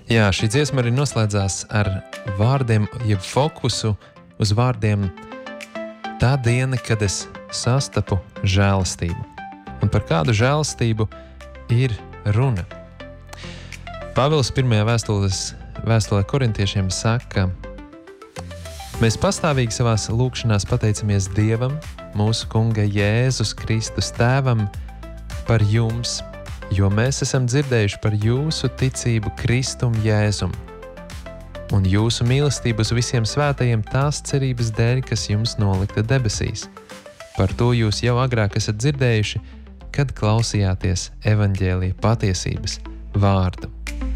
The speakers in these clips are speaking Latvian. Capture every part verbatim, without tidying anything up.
Jā, šī dziesma arī noslēdzās ar vārdiem, jeb fokusu uz vārdiem tā diena, kad es sastapu žēlastību. Un par kādu žēlastību ir runa? Pāvils pirmajā vēstules, vēstulē korintiešiem saka, mēs pastāvīgi savās lūkšanās pateicamies Dievam, mūsu Kunga Jēzus Kristus Tēvam, par jums, jo mēs esam dzirdējuši par jūsu ticību Kristum Jēzum un jūsu mīlestību uz visiem svētajiem tās cerības dēļ, kas jums nolikta debesīs. Par to jūs jau agrāk esat dzirdējuši, kad klausījāties evaņģēlija patiesības vārdu.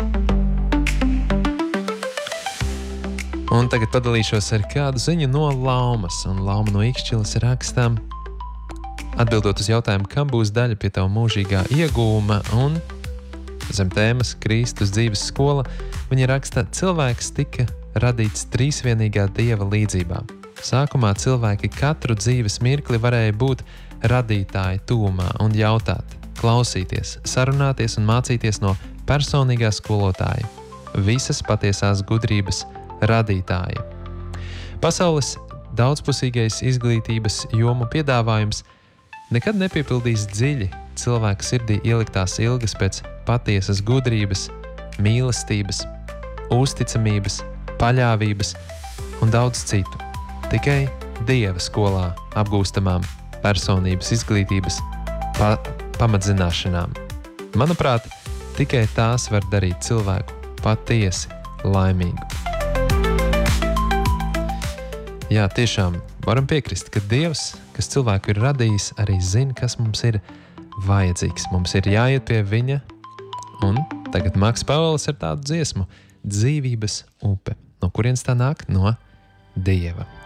Un tagad padalīšos ar kādu ziņu no Laumas, un Lauma no Ikšķilas rakstām, atbildot uz jautājumu, kam būs daļa pie tava mūžīgā iegūma, un zem tēmas Kristus dzīves skola, viņa raksta, cilvēks tika radīts trīsvienīgā Dieva līdzībā. Sākumā cilvēki katru dzīves mirkli varēja būt radītāja tūmā un jautāt, klausīties, sarunāties un mācīties no personīgā skolotāja, visas patiesās gudrības radītāja. Pasaules daudzpusīgais izglītības jomu piedāvājums nekad nepiepildīs dziļi cilvēka sirdī ieliktās ilgas pēc patiesas gudrības, mīlestības, uzticamības, paļāvības un daudz citu. Tikai Dieva skolā apgūstamām personības izglītības pa pamatzināšanām. Manuprāt, tikai tās var darīt cilvēku patiesi laimīgu. Jā, tiešām varam piekrist, ka Dievs, kas cilvēku ir radījis, arī zina, kas mums ir vajadzīgs. Mums ir jāiet pie viņa, un tagad Maks Pāvils ar tādu dziesmu, dzīvības upe. No kurienes tā nāk? No Dieva.